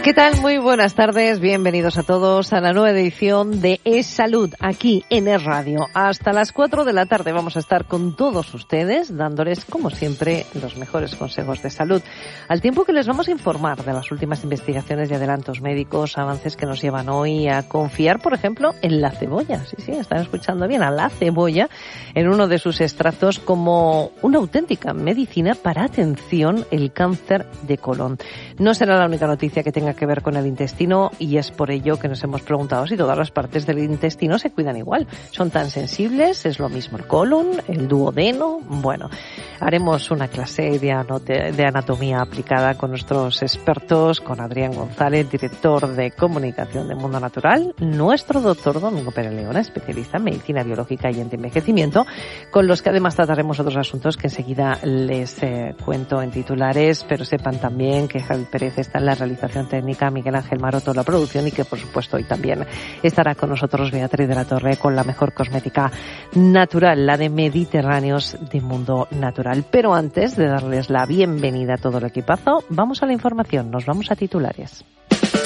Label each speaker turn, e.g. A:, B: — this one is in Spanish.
A: ¿Qué tal? Muy buenas tardes, bienvenidos a todos a la nueva edición de Es Salud, aquí en Es Radio. Hasta las 4 de la tarde vamos a estar con todos ustedes, dándoles, como siempre, los mejores consejos de salud. Al tiempo que les vamos a informar de las últimas investigaciones y adelantos médicos, avances que nos llevan hoy a confiar, por ejemplo, en la cebolla. Sí, están escuchando bien, a la cebolla, en uno de sus extractos como una auténtica medicina para atención el cáncer de colon. No será la única noticia que tenga que ver con el intestino y es por ello que nos hemos preguntado si todas las partes del intestino se cuidan igual. ¿Son tan sensibles? ¿Es lo mismo el colon, el duodeno? Bueno, haremos una clase de anatomía aplicada con nuestros expertos, con Adrián González, director de comunicación de Mundo Natural, nuestro doctor Domingo Pérez Leona, especialista en medicina biológica y antienvejecimiento, con los que además trataremos otros asuntos que enseguida les cuento en titulares, pero sepan también que Javi Pérez está en la realización técnica, Miguel Ángel Maroto la producción y que por supuesto hoy también estará con nosotros Beatriz de la Torre con la mejor cosmética natural, la de Mediterráneos de Mundo Natural. Pero antes de darles la bienvenida a todo el equipazo, vamos a la información, nos vamos a titulares.